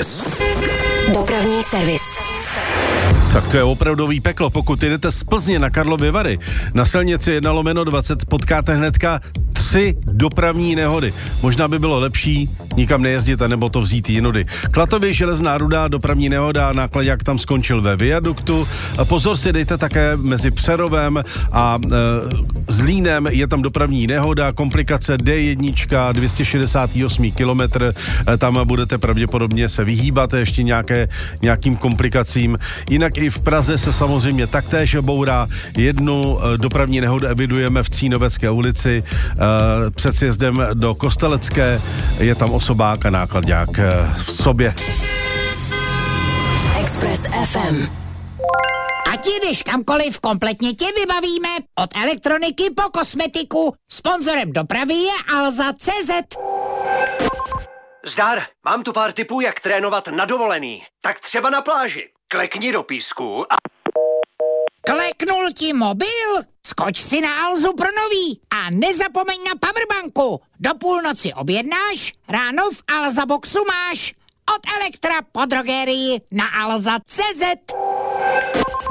servis. Dopravní servis. Tak to je opravdový peklo. Pokud jdete z Plzně na Karlovy Vary, na silnici 1/20 potkáte hnedka 3 dopravní nehody. Možná by bylo lepší nikam nejezdit a nebo to vzít jinudy. Klatově Železná Ruda, dopravní nehoda, náklaďák tam skončil ve viaduktu. Pozor si dejte také mezi Přerovem a Zlínem, je tam dopravní nehoda, komplikace D1, 268 kilometr, tam budete pravděpodobně se vyhýbat ještě nějakým komplikacím. Jinak i v Praze se samozřejmě taktéž bourá. Jednu dopravní nehodu evidujeme v Cínovecké ulici před sjezdem do Kostelecké. Je tam osobák a náklaďák v sobě. Express FM. Ať jdeš kamkoliv, kompletně tě vybavíme. Od elektroniky po kosmetiku. Sponzorem dopravy je Alza.cz. Zdar, mám tu pár tipů, jak trénovat na dovolený. Tak třeba na pláži. Klekni do písku a... Kleknul ti mobil? Skoč si na Alzu pro nový a nezapomeň na powerbanku. Do půlnoci objednáš, ráno v Alza Boxu máš. Od Elektra po drogerii na Alza.cz.